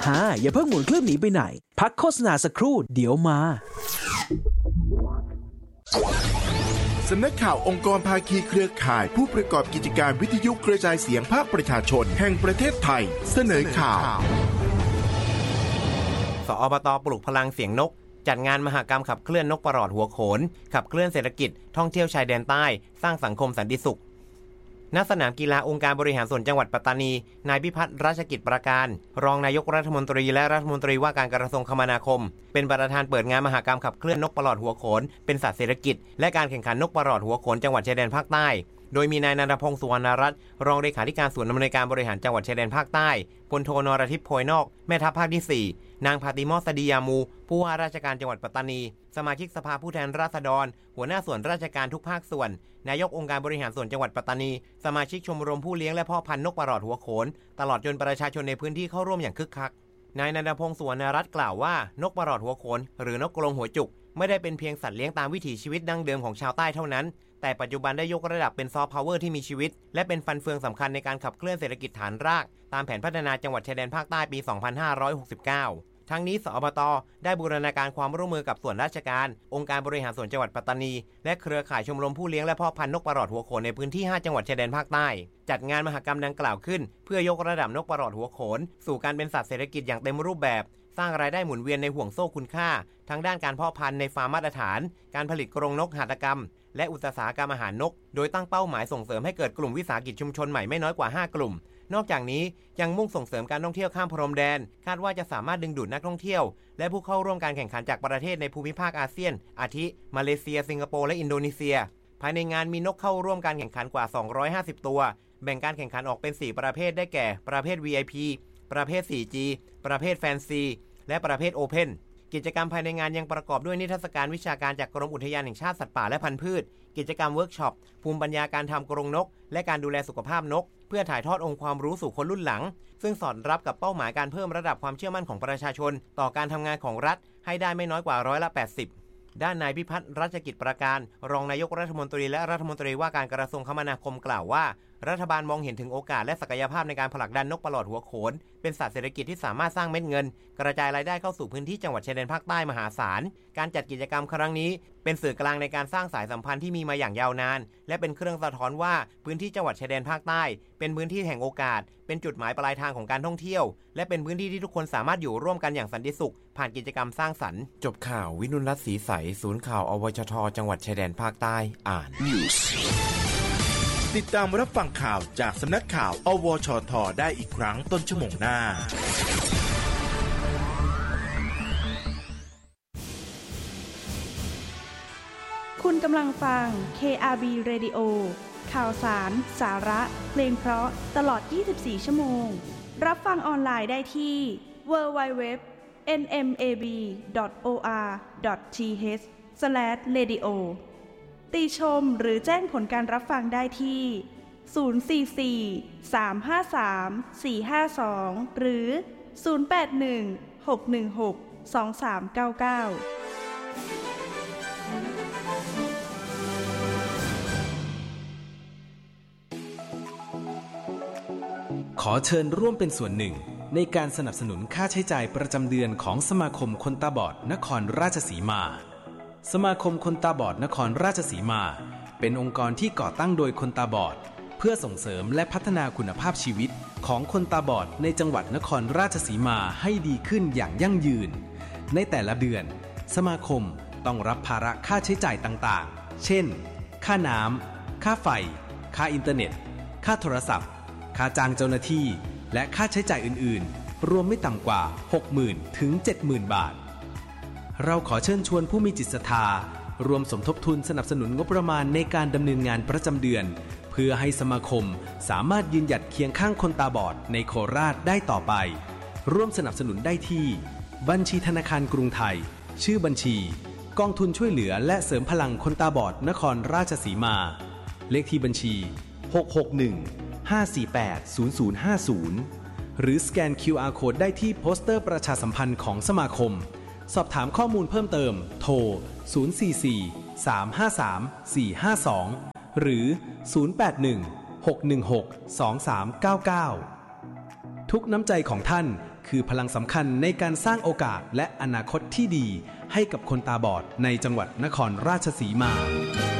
อย่าเพิ่งหมุนเครื่องหนีไปไหนพักโฆษณาสักครู่เดี๋ยวมาสำนักข่าวองค์กรภาคีเครือข่ายผู้ประกอบกิจการวิทยุกระจายเสียงภาคประชาชนแห่งประเทศไทยเสนอข่าวสอบต.ปลุกพลังเสียงนกจัดงานมหกรรมขับเคลื่อนนกปลอดหัวโขนขับเคลื่อนเศรษฐกิจท่องเที่ยวชายแดนใต้สร้างสังคมสันติสุขณสนามกีฬาองค์การบริหารส่วนจังหวัดปัตตานีนายพิพัฒน์ราชกิจประการรองนายกรัฐมนตรีและรัฐมนตรีว่าการกระทรวงคมนาคมเป็นประธานเปิดงานมหกรรมขับเคลื่อนนกปลอดหัวโขนเป็นสัตว์เศรษฐกิจและการแข่งขันนกปลอดหัวโขนจังหวัดชายแดนภาคใต้โดยมีนายณัฐพงศ์สุวรรณรัตน์รองเลขาธิการส่วนอำนวยการบริหารจังหวัดชายแดนภาคใต้พลโทนรทิพย์โพยนอกแม่ทัพภาคที่4นางพาติมอสดียามูผู้ว่าราชการจังหวัดปัตตานีสมาชิกสภาผู้แทนราษฎรหัวหน้าส่วนราชการทุกภาคส่วนนายกองค์การบริหารส่วนจังหวัดปัตตานีสมาชิกชมรมผู้เลี้ยงและพ่อพันธุ์นกปลอดหัวโขนตลอดจนประชาชนในพื้นที่เข้าร่วมอย่างคึกคักนายณัฐพงศ์สุวรรณรัตน์กล่าวว่านกปลอดหัวโขนหรือนกกรงหัวจุกไม่ได้เป็นเพียงสัตว์เลี้ยงตามวิถีชีวิตดั้งเดิมของชาวใต้เท่านั้นแต่ปัจจุบันได้ยกระดับเป็นซอฟต์พาวเวอร์ที่มีชีวิตและเป็นฟันเฟืองสำคัญในการขับเคลื่อนเศรษฐกิจฐานรากตามแผนพัฒนาจังหวัดชายแดนภาคใต้ปี 2569 ทั้งนี้สอบต.ได้บูรณาการความร่วมมือกับส่วนราชการองค์การบริหารส่วนจังหวัดปัตตานีและเครือข่ายชมรมผู้เลี้ยงและพ่อพันธุ์นกปลอดหัวโขนในพื้นที่5จังหวัดชายแดนภาคใต้จัดงานมหกรรมดังกล่าวขึ้นเพื่อยกระดับนกปลอดหัวโขนสู่การเป็นสัตว์เศรษฐกิจอย่างเต็มรูปแบบสร้างรายได้หมุนเวียนในห่วงโซ่คุณค่าทั้งด้านการเพาะพันธุ์ในฟาร์มมาตรฐานการผลิตกรงนกหัตถกรรมและอุตสาหกรรมอาหารนกโดยตั้งเป้าหมายส่งเสริมให้เกิดกลุ่มวิสาหกิจชุมชนใหม่ไม่น้อยกว่า5กลุ่มนอกจากนี้ยังมุ่งส่งเสริมการท่องเที่ยวข้ามพรมแดนคาดว่าจะสามารถดึงดูดนักท่องเที่ยวและผู้เข้าร่วมการแข่งขันจากประเทศในภูมิภาคอาเซียนอาทิมาเลเซียสิงคโปร์และอินโดนีเซียภายในงานมีนกเข้าร่วมการแข่งขันกว่า250ตัวแบ่งการแข่งขันออกเป็น4ประเภทได้แก่ประเภท VIP ประเภท 4G ประเภทแฟนซีและประเภทโอเพ่นกิจกรรมภายในงานยังประกอบด้วยนิทรรศการวิชาการจากกรมอุทยานแห่งชาติสัตว์ป่าและพันธุ์พืชกิจกรรมเวิร์กช็อปภูมิปัญญาการทำกรงนกและการดูแลสุขภาพนกเพื่อถ่ายทอดองค์ความรู้สู่คนรุ่นหลังซึ่งสอดรับกับเป้าหมายการเพิ่มระดับความเชื่อมั่นของประชาชนต่อการทำงานของรัฐให้ได้ไม่น้อยกว่า80%ด้านนายพิพัฒน์รัชกิจประการรองนายกรัฐมนตรีและรัฐมนตรีว่าการกระทรวงคมนาคมกล่าวว่ารัฐบาลมองเห็นถึงโอกาสและศักยภาพในการผลักดันนกปลอดหัวโขนเป็นสัตว์เศรษฐกิจที่สามารถสร้างเม็ดเงินกระจายรายได้เข้าสู่พื้นที่จังหวัดชายแดนภาคใต้มหาศาลการจัดกิจกรรมครั้งนี้เป็นสื่อกลางในการสร้างสายสัมพันธ์ที่มีมาอย่างยาวนานและเป็นเครื่องสะท้อนว่าพื้นที่จังหวัดชายแดนภาคใต้เป็นพื้นที่แห่งโอกาสเป็นจุดหมายปลายทางของการท่องเที่ยวและเป็นพื้นที่ที่ทุกคนสามารถอยู่ร่วมกันอย่างสันติสุขผ่านกิจกรรมสร้างสรรค์จบข่าววินุรัตน์ศรีใสศูนย์ข่าวอวชทจังหวัดชายแดนภาคใต้อ่านติดตามรับฟังข่าวจากสำนักข่าวอวชทได้อีกครั้งต้นชั่วโมงหน้าคุณกำลังฟัง KRB Radio ข่าวสาร สาระ เพลงเพราะตลอด 24 ชั่วโมงรับฟังออนไลน์ได้ที่ www.nmab.or.th/radio ติชมหรือแจ้งผลการรับฟังได้ที่ 044-353-452 หรือ 081-616-2399 ขอเชิญร่วมเป็นส่วนหนึ่งในการสนับสนุนค่าใช้จ่ายประจำเดือนของสมาคมคนตาบอดนครราชสีมาสมาคมคนตาบอดนครราชสีมาเป็นองค์กรที่ก่อตั้งโดยคนตาบอดเพื่อส่งเสริมและพัฒนาคุณภาพชีวิตของคนตาบอดในจังหวัดนครราชสีมาให้ดีขึ้นอย่างยั่งยืนในแต่ละเดือนสมาคมต้องรับภาระค่าใช้จ่ายต่างๆเช่นค่าน้ำค่าไฟค่าอินเทอร์เน็ตค่าโทรศัพท์ค่าจ้างเจ้าหน้าที่และค่าใช้จ่ายอื่นๆรวมไม่ต่ำกว่า 60,000 ถึง 70,000 บาทเราขอเชิญชวนผู้มีจิตศรัทธารวมสมทบทุนสนับสนุนงบประมาณในการดำเนินงานประจำเดือนเพื่อให้สมาคมสามารถยืนหยัดเคียงข้างคนตาบอดในโคราชได้ต่อไปร่วมสนับสนุนได้ที่บัญชีธนาคารกรุงไทยชื่อบัญชีกองทุนช่วยเหลือและเสริมพลังคนตาบอดนครราชสีมาเลขที่บัญชี661-548-0050หรือสแกน QR Code ได้ที่โปสเตอร์ประชาสัมพันธ์ของสมาคมสอบถามข้อมูลเพิ่มเติมโทร 044-353-452 หรือ 081-616-2399 ทุกน้ำใจของท่านคือพลังสำคัญในการสร้างโอกาสและอนาคตที่ดีให้กับคนตาบอดในจังหวัดนครราชสีมา